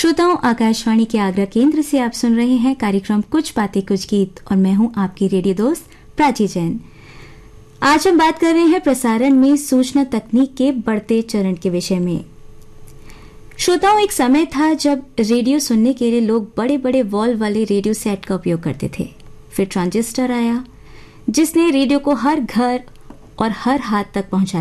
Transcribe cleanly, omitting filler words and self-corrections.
श्रोताओं, आकाशवाणी के आगरा केंद्र से आप सुन रहे हैं कार्यक्रम कुछ बातें कुछ गीत और मैं हूं आपकी रेडियो दोस्त प्राची जैन। आज हम बात कर रहे हैं प्रसारण में सूचना तकनीक के बढ़ते चरण के विषय में। श्रोताओं, एक समय था जब रेडियो सुनने के लिए लोग बड़े बड़े वॉल वाले रेडियो सेट का उपयोग करते थे। फिर ट्रांजिस्टर आया जिसने रेडियो को हर घर और हर हाथ तक पहुंचा